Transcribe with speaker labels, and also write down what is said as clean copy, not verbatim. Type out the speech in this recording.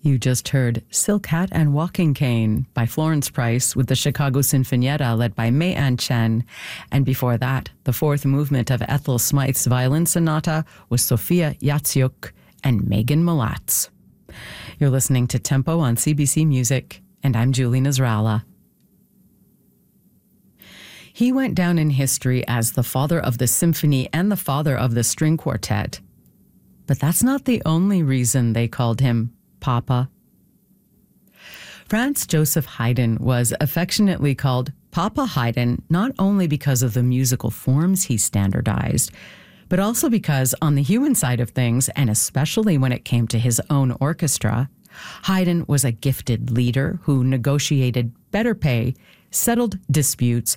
Speaker 1: You just heard Silk Hat and Walking Cane by Florence Price with the Chicago Sinfonietta led by Mei An Chen. And before that, the fourth movement of Ethel Smythe's Violin Sonata was Sofia Yatsiuk and Megan Malatz. You're listening to Tempo on CBC Music, and I'm Julie Nasrallah. He went down in history as the father of the symphony and the father of the string quartet. But that's not the only reason they called him Papa. Franz Joseph Haydn was affectionately called Papa Haydn not only because of the musical forms he standardized, but also because on the human side of things, and especially when it came to his own orchestra, Haydn was a gifted leader who negotiated better pay, settled disputes,